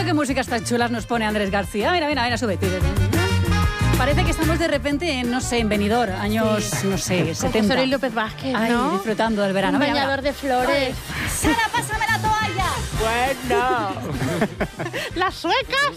qué músicas tan chulas nos pone Andrés García. Mira, sube. Parece que estamos de repente en, no sé, en Benidorm, años, sí, no sé, 70. Con José Luis López Vázquez, ay, ¿no? Disfrutando del verano. Un bañador de flores. ¡Sara, pásame la toalla! Bueno. Las suecas.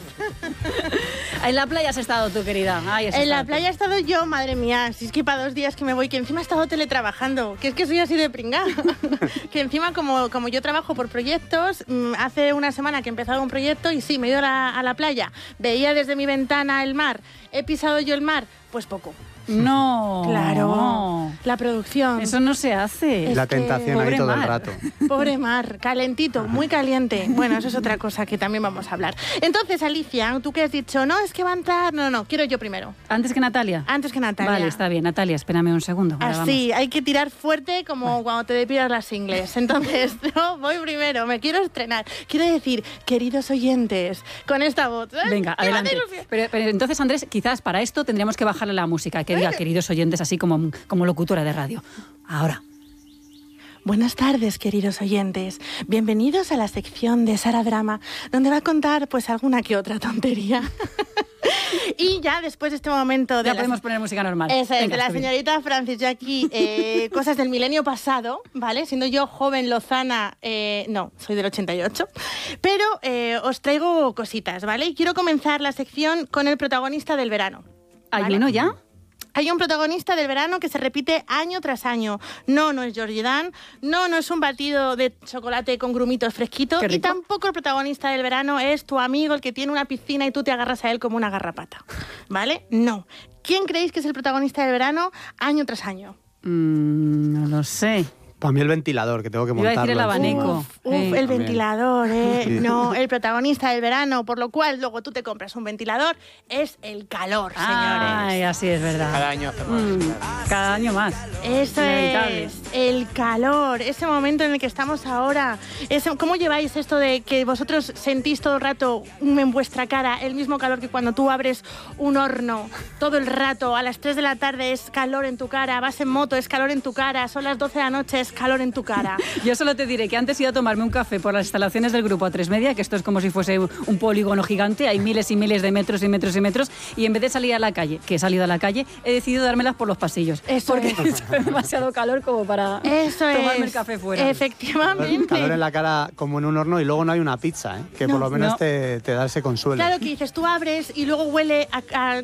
En la playa has estado tú, querida. Ay, en la playa he estado yo, madre mía. Si es que para 2 días que me voy, que encima he estado teletrabajando, que es que soy así de pringada. Que encima, como yo trabajo por proyectos, hace una semana que he empezado un proyecto y sí, me he ido a la playa. Veía desde mi ventana el mar. ¿He pisado yo el mar? Pues poco. No. Claro. No. La producción. Eso no se hace. Es la tentación ahí todo el rato. Pobre mar, calentito, muy caliente. Bueno, eso es otra cosa que también vamos a hablar. Entonces, Alicia, tú que has dicho, no, es que va a entrar... No, quiero yo primero. ¿Antes que Natalia? Antes que Natalia. Vale, está bien. Natalia, espérame un segundo. Así, hay que tirar fuerte como cuando te depilas las ingles. Entonces, no, voy primero, me quiero estrenar. Quiero decir, queridos oyentes, con esta voz. Venga, adelante. Pero entonces, Andrés, quizás para esto tendríamos que bajarle la música, que diga queridos oyentes, así como locutora de radio. Ahora. Buenas tardes, queridos oyentes. Bienvenidos a la sección de Sara Drama, donde va a contar pues alguna que otra tontería. Y ya después de este momento de... Ya podemos poner música normal. Esa es, de la señorita Francis Jackie, cosas del milenio pasado, ¿vale? Siendo yo joven, lozana, no, soy del 88, pero os traigo cositas, ¿vale? Y quiero comenzar la sección con el protagonista del verano. ¿Hay uno ya? Hay un protagonista del verano que se repite año tras año. No es Georgie Dan, no es un batido de chocolate con grumitos fresquitos, y tampoco el protagonista del verano es tu amigo, el que tiene una piscina y tú te agarras a él como una garrapata, ¿vale? No. ¿Quién creéis que es el protagonista del verano año tras año? No lo sé. Para mí el ventilador, que tengo que montarlo. Iba a decir el abanico. El ventilador, Sí. No, el protagonista del verano, por lo cual luego tú te compras un ventilador, es el calor, señores. Ay, así es verdad. Cada año hace más. Cada año más. Eso es, el calor, ese momento en el que estamos ahora. ¿Cómo lleváis esto de que vosotros sentís todo el rato en vuestra cara el mismo calor que cuando tú abres un horno? Todo el rato, a las 3 de la tarde es calor en tu cara, vas en moto, es calor en tu cara, son las 12 de la noche, es calor en tu cara. Yo solo te diré que antes iba a tomarme un café por las instalaciones del grupo A3 Media, que esto es como si fuese un polígono gigante, hay miles y miles de metros y metros y metros, y en vez de salir a la calle, que he salido a la calle, he decidido dármelas por los pasillos. Porque es demasiado calor como para tomarme el café fuera. Efectivamente. Calor en la cara como en un horno, y luego no hay una pizza, que por lo menos te da ese consuelo. Claro, que dices, tú abres y luego huele a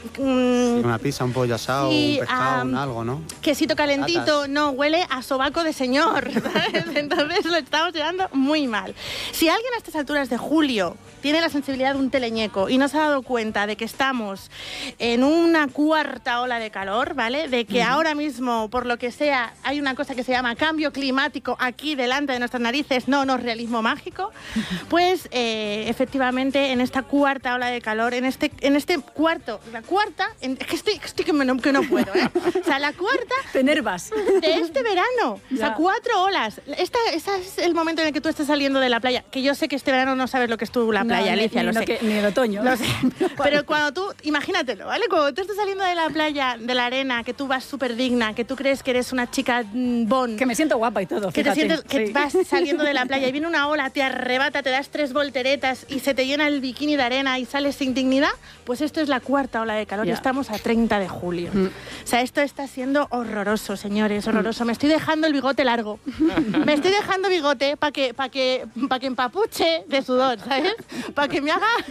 una pizza, un pollo asado, un pescado, un algo, ¿no? Quesito calentito, no, huele a sobaco de señor, ¿sabes? Entonces lo estamos llevando muy mal. Si alguien a estas alturas de julio tiene la sensibilidad de un teleñeco y no se ha dado cuenta de que estamos en una cuarta ola de calor, ¿vale? De que ahora mismo, por lo que sea, hay una cosa que se llama cambio climático aquí delante de nuestras narices, no es realismo mágico, pues efectivamente en esta cuarta ola de calor, en este cuarto, la cuarta, es que estoy que no puedo, O sea, la cuarta... Te enervas. De este verano. O sea, 4 olas. Ese es el momento en el que tú estás saliendo de la playa, que yo sé que este verano no sabes lo que es la playa, Alicia, lo sé. Ni el otoño. Lo sé. Pero cuando tú, imagínatelo, ¿vale? Cuando tú estás saliendo de la playa, de la arena, que tú vas súper digna, que tú crees que eres una chica bon. Que me siento guapa y todo, que fíjate. te sientes, que vas saliendo de la playa y viene una ola, te arrebata, te das 3 volteretas y se te llena el bikini de arena y sales sin dignidad, pues esto es la cuarta ola de calor y estamos a 30 de julio. O sea, esto está siendo horroroso, señores, horroroso. Me estoy dejando el bigote largo. Me estoy dejando bigote para que empapuche de sudor, ¿sabes? Para que me haga